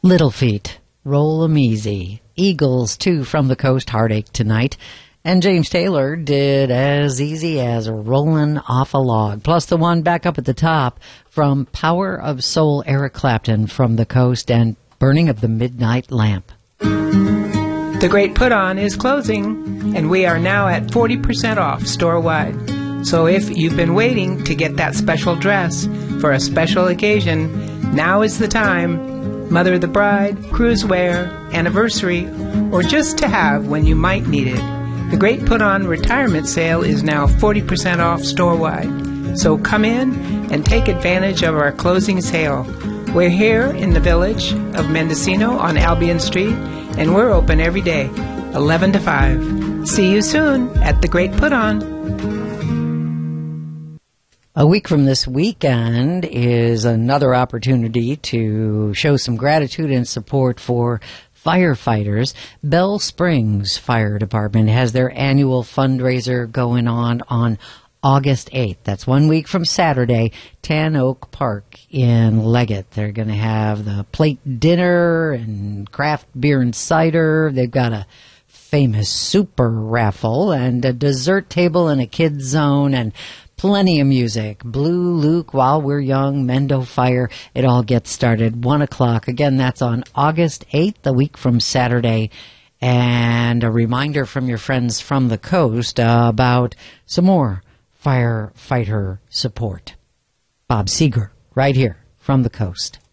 Little Feat, Roll 'em Easy. Eagles, too, from the coast, Heartache tonight. And James Taylor did As Easy as Rolling Off a Log. Plus the one back up at the top from Power of Soul, Eric Clapton from the coast, and Burning of the Midnight Lamp. The Great Put On is closing, and we are now at 40% off store-wide. So if you've been waiting to get that special dress for a special occasion, now is the time. Mother of the bride, cruise wear, anniversary, or just to have when you might need it. The Great Put On retirement sale is now 40% off store-wide. So come in and take advantage of our closing sale. We're here in the village of Mendocino on Albion Street, and we're open every day, 11 to 5. See you soon at The Great Put On. A week from this weekend is another opportunity to show some gratitude and support for firefighters. Bell Springs Fire Department has their annual fundraiser going on August 8th. That's 1 week from Saturday, Tan Oak Park in Leggett. They're going to have the plate dinner and craft beer and cider. They've got a famous super raffle and a dessert table and a kids zone and plenty of music. Blue Luke, While We're Young, Mendo Fire. It all gets started 1 o'clock. Again, that's on August 8th, a week from Saturday. And a reminder from your friends from the coast about some more firefighter support. Bob Seeger, right here from the coast.